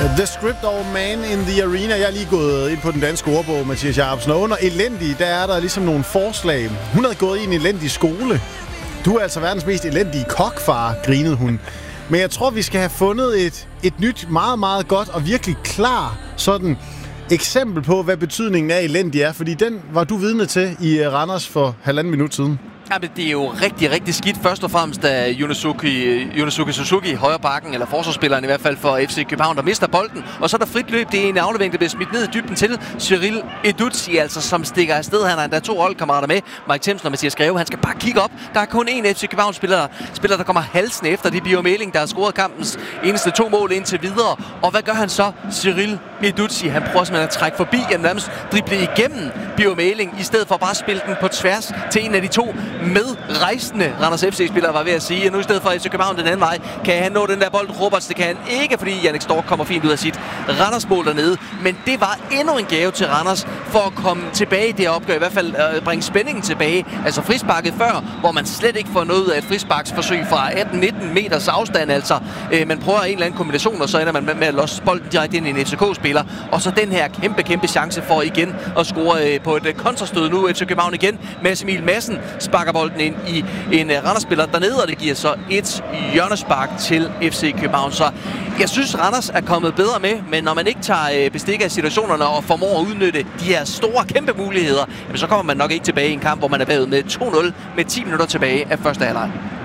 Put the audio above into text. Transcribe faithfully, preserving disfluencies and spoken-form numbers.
The Script of Man in the Arena. Jeg er lige gået ind på den danske ordbog, Mathias Jacobsen. Og under elendig, der er der ligesom nogle forslag. Hun havde gået i en elendig skole. Du er altså verdens mest elendige kokfar, grinede hun. Men jeg tror, vi skal have fundet et, et nyt, meget, meget godt og virkelig klar sådan eksempel på, hvad betydningen af elendig er. Fordi den var du vidne til i Randers for halvanden minut siden. Jamen, det er jo rigtig, rigtig skidt. Først og fremmest af Yunosuke, Yunosuke Suzuki, højre bakken, eller forsvarsspilleren i hvert fald for F C København, der mister bolden. Og så er der frit løb. Det er en aflevering, der bliver smidt ned i dybden til Cyril Eduzzi, altså, som stikker afsted. Han har endda to holdkammerater med, Mike Themsen og Mathias Greve. Han skal bare kigge op. Der er kun én F C København-spiller, der, spiller, der kommer halsen efter. Det er Bio Meling, der har scoret kampens eneste to mål indtil videre. Og hvad gør han så? Cyril Eduzzi, han prøver simpelthen at trække forbi, og nærmest drible igennem Bio Meling, i stedet for bare at spille den på tværs til en af de to med rejsende Randers F C-spillere, var ved at sige. Og nu i stedet for F C København den anden vej, kan han nå den der bold. Roberts, det kan han ikke, fordi Jannik Stork kommer fint ud af sit Randers-mål dernede. Men det var endnu en gave til Randers for at komme tilbage i det opgør, i hvert fald øh, bringe spændingen tilbage. Altså frisparket før, hvor man slet ikke får noget af et frisparksforsøg fra atten nitten meters afstand. Altså, øh, man prøver en eller anden kombination, og så ender man med, med at losse bolden direkte ind i en F C K-spiller. Og så den her kæmpe, kæmpe chance for igen at score øh, på et øh, kontrastød. Nu F C København igen. Mads Emil Madsen sparker bolden ind i en uh, Randers-spiller dernede, og det giver så et hjørnespark til F C København. Så jeg synes, Randers er kommet bedre med, men når man ikke tager uh, bestik af situationerne og formår at udnytte de her store, kæmpe muligheder, jamen, så kommer man nok ikke tilbage i en kamp, hvor man er bagud med to nul med ti minutter tilbage af første halvleg.